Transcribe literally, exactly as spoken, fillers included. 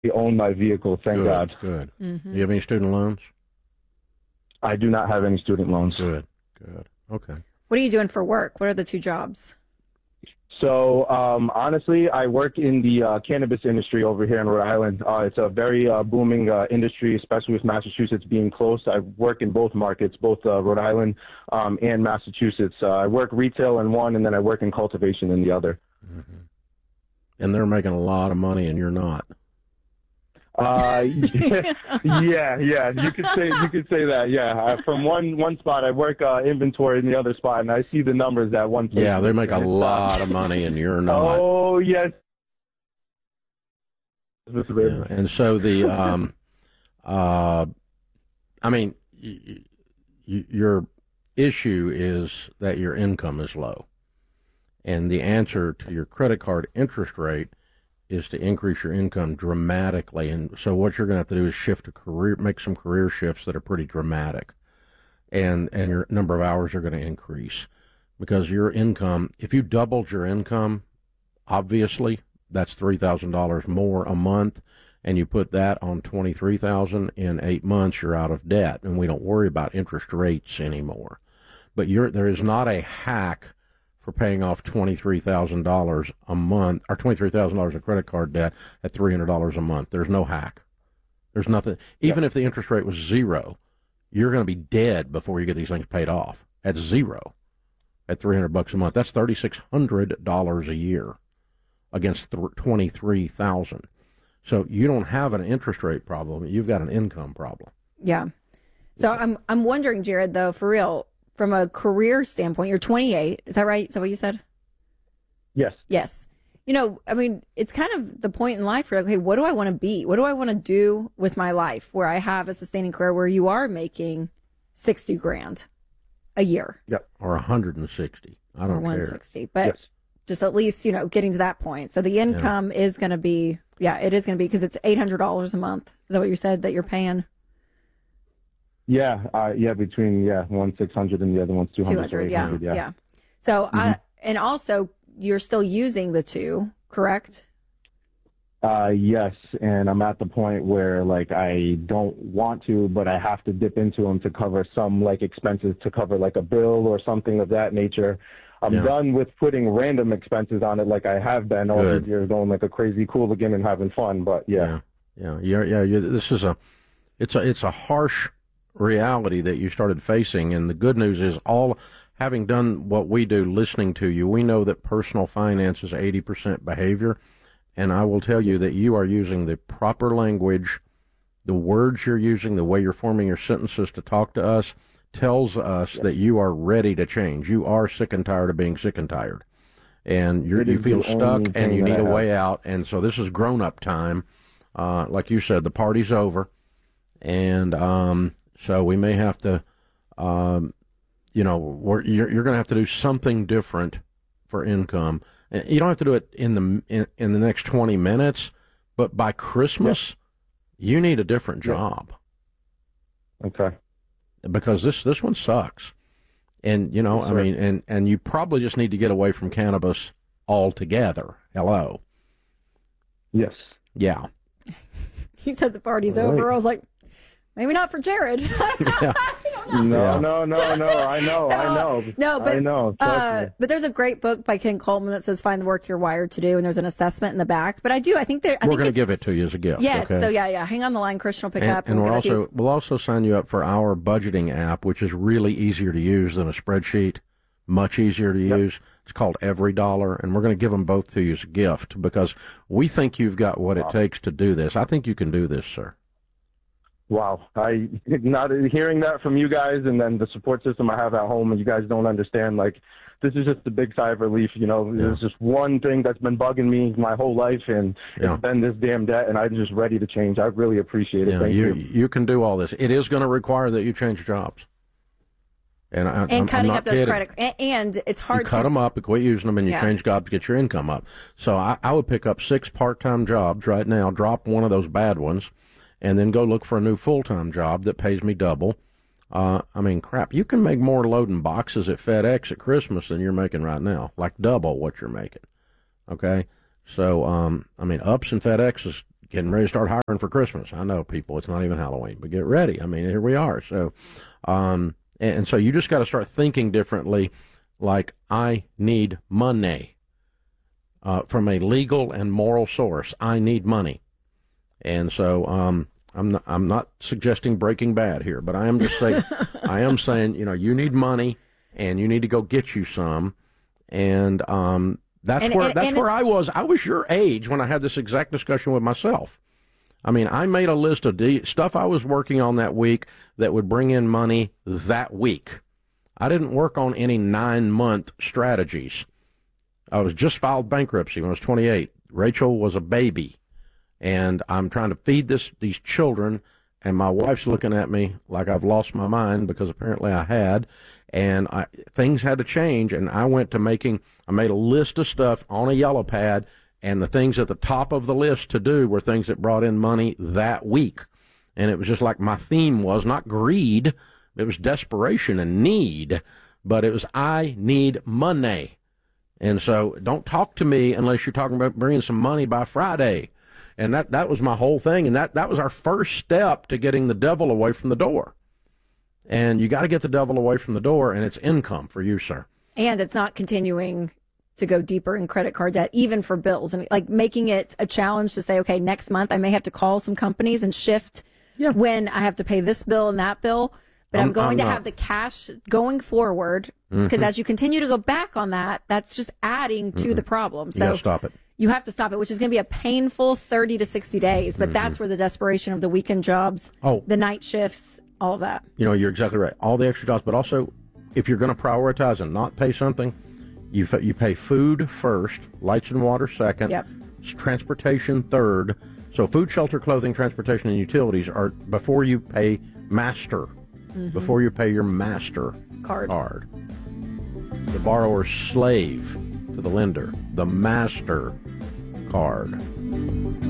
own my vehicle, thank good, God. Good. Mm-hmm. Do you have any student loans? I do not have any student loans. Good, good. Okay. What are you doing for work? What are the two jobs? So, um, honestly, I work in the uh, cannabis industry over here in Rhode Island. Uh, it's a very uh, booming uh, industry, especially with Massachusetts being close. I work in both markets, both uh, Rhode Island um, and Massachusetts. Uh, I work retail in one, and then I work in cultivation in the other. Mm-hmm. And they're making a lot of money, and you're not. Uh, yeah, yeah, yeah. You could say you could say that. Yeah, uh, from one one spot, I work uh, inventory in the other spot, and I see the numbers at one place. Yeah, they make a lot of money, and you're not. Oh yes. Yeah. And so the, um, uh, I mean, y- y- your issue is that your income is low, and the answer to your credit card interest rate is to increase your income dramatically. And so what you're going to have to do is shift a career, make some career shifts that are pretty dramatic. And, and your number of hours are going to increase because your income, if you doubled your income, obviously that's three thousand dollars more a month. And you put that on twenty-three thousand dollars in eight months, you're out of debt. And we don't worry about interest rates anymore. But you're, there is not a hack for paying off twenty-three thousand dollars a month, or twenty-three thousand dollars of credit card debt at three hundred dollars a month. There's no hack. There's nothing. Even if the interest rate was zero, you're going to be dead before you get these things paid off at zero, at three hundred bucks a month. That's thirty-six hundred dollars a year against twenty-three thousand. So you don't have an interest rate problem. You've got an income problem. Yeah. So I'm I'm wondering, Jared, though, for real, from a career standpoint, you're twenty-eight. Is that right? Is that what you said? Yes. Yes. You know, I mean, it's kind of the point in life where, okay, what do I want to be? What do I want to do with my life where I have a sustaining career where you are making sixty grand a year? Yep. Or one hundred sixty. I don't or one care. one sixty. But yes. just at least, you know, getting to that point. So the income yeah. is going to be, yeah, it is going to be because it's eight hundred dollars a month. Is that what you said that you're paying? Yeah, uh, yeah, between yeah one six hundred and the other one's two hundred. Two hundred, yeah, yeah, yeah. So, mm-hmm. uh, and also you're still using the two, correct? Uh, yes, and I'm at the point where like I don't want to, but I have to dip into them to cover some like expenses, to cover like a bill or something of that nature. I'm yeah. done with putting random expenses on it like I have been all Good. these years, going like a crazy hooligan and having fun. But yeah, yeah, yeah, yeah. yeah. This is a, it's a, it's a harsh reality that you started facing, and the good news is, all having done what we do, listening to you, we know that personal finance is eighty percent behavior, and I will tell you that you are using the proper language. The words you're using, the way you're forming your sentences to talk to us, tells us that you are ready to change. You are sick and tired of being sick and tired, and you're, you feel stuck and you need a way out. And so this is grown-up time. Uh, like you said, the party's over, and um, so we may have to, um, you know, we're, you're, you're going to have to do something different for income. And you don't have to do it in the in, in the next twenty minutes, but by Christmas, yep. you need a different job. Yep. Okay. Because this this one sucks, and you know, yes, I mean, and and you probably just need to get away from cannabis altogether. Hello. Yes. Yeah. He said the party's All over. Right. I was like, maybe not for Jared. yeah. No, no, no, no. I know, no, I know. No, but I know. Uh, but there's a great book by Ken Coleman that says "Find the Work You're Wired to Do," and there's an assessment in the back. But I do, I think that I we're going to give it to you as a gift. Yes. Okay? So yeah, yeah. Hang on the line, Christian will pick and, up. And, and we'll also you... we'll also sign you up for our budgeting app, which is really easier to use than a spreadsheet. Much easier to yep. use. It's called Every Dollar, and we're going to give them both to you as a gift because we think you've got what wow. it takes to do this. I think you can do this, sir. Wow. I not hearing that from you guys, and then the support system I have at home, and you guys don't understand, like, this is just a big sigh of relief, you know. Yeah. There's just one thing that's been bugging me my whole life, and yeah. it's been this damn debt, and I'm just ready to change. I really appreciate it. Yeah, Thank you, you. You can do all this. It is going to require that you change jobs. And, I, and I'm, cutting I'm up those kidding. credit, and, and it's hard you to cut them up, you quit using them, and you yeah. change jobs to get your income up. So I, I would pick up six part-time jobs right now, drop one of those bad ones, and then go look for a new full-time job that pays me double. Uh, I mean, crap, you can make more loading boxes at FedEx at Christmas than you're making right now, like double what you're making. Okay? So, um, I mean, Ups and FedEx is getting ready to start hiring for Christmas. I know, people, it's not even Halloween, but get ready. I mean, here we are. So, um, and, and so you just got to start thinking differently. Like, I need money uh, from a legal and moral source. I need money. And so um, I'm not, I'm not suggesting Breaking Bad here, but I am just saying, I am saying, you know, you need money and you need to go get you some. And um, that's and, where and, that's and where I was. I was your age when I had this exact discussion with myself. I mean, I made a list of de- stuff I was working on that week that would bring in money that week. I didn't work on any nine-month strategies. I was just filed bankruptcy when I was twenty-eight. Rachel was a baby, and I'm trying to feed this these children, and my wife's looking at me like I've lost my mind, because apparently I had, and I, things had to change, and I went to making, I made a list of stuff on a yellow pad, and the things at the top of the list to do were things that brought in money that week. And it was just like my theme was not greed, it was desperation and need, but it was, I need money. And so don't talk to me unless you're talking about bringing some money by Friday. And that, that was my whole thing. And that, that was our first step to getting the devil away from the door. And you got to get the devil away from the door, and it's income for you, sir. And it's not continuing to go deeper in credit card debt, even for bills, and like making it a challenge to say, okay, next month I may have to call some companies and shift yeah. when I have to pay this bill and that bill. But I'm, I'm going I'm to not. have the cash going forward, because mm-hmm. as you continue to go back on that, that's just adding to mm-hmm. the problem. So you stop it. You have to stop it, which is going to be a painful thirty to sixty days. But mm-hmm. that's where the desperation of the weekend jobs, oh. the night shifts, all of that. You know, you're exactly right. All the extra jobs, but also if you're going to prioritize and not pay something, you you pay food first, lights and water second, yep. transportation third. So food, shelter, clothing, transportation, and utilities are before you pay master. Mm-hmm. Before you pay your master card. card. The borrower's slave to the lender, the master card.